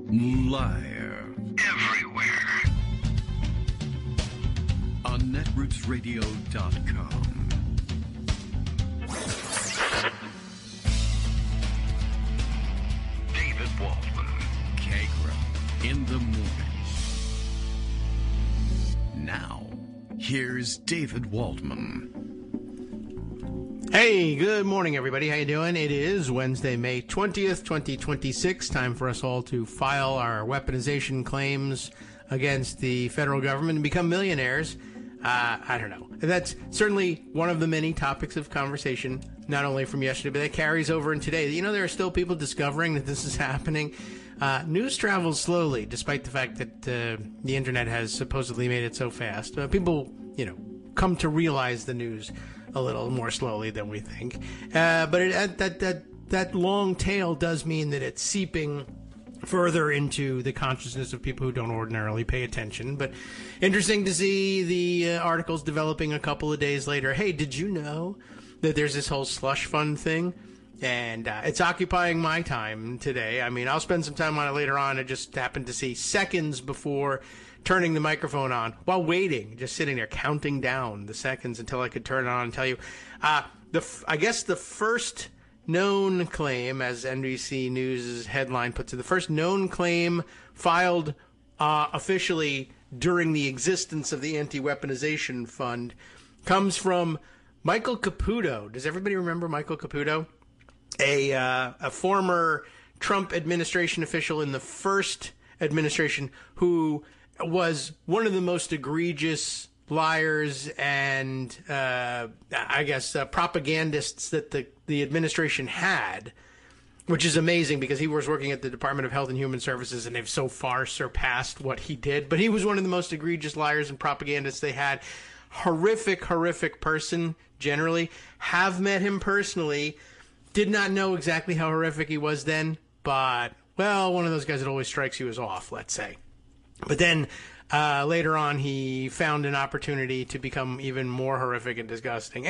Liar. Everywhere. On netrootsradio.com. David Waldman. Kagra. In the morning. Now, here's David Waldman. Hey, good morning, everybody. How you doing? It is Wednesday, May 20th, 2026. Time for us all to file our weaponization claims against the federal government and become millionaires. I don't know. That's certainly one of the many topics of conversation, not only from yesterday, but that carries over in today. You know, there are still people discovering that this is happening. News travels slowly, despite the fact that the internet has supposedly made it so fast. People, come to realize the news a little more slowly than we think. But that long tail does mean that it's seeping further into the consciousness of people who don't ordinarily pay attention. But interesting to see the articles developing a couple of days later. Hey, did you know that there's this whole slush fund thing? And it's occupying my time today. I mean, I'll spend some time on it later on. I just happened to see seconds before turning the microphone on while waiting, just sitting there counting down the seconds until I could turn it on and tell you. I guess the first known claim, as NBC News' headline puts it, the first known claim filed officially during the existence of the Anti-Weaponization Fund comes from Michael Caputo. Does everybody remember Michael Caputo? A former Trump administration official in the first administration who was one of the most egregious liars and, propagandists that the administration had, which is amazing because he was working at the Department of Health and Human Services and they've so far surpassed what he did. But he was one of the most egregious liars and propagandists they had. Horrific person, generally. Have met him personally. Did not know exactly how horrific he was then, but, well, one of those guys that always strikes you as off, let's say. But then later on, he found an opportunity to become even more horrific and disgusting.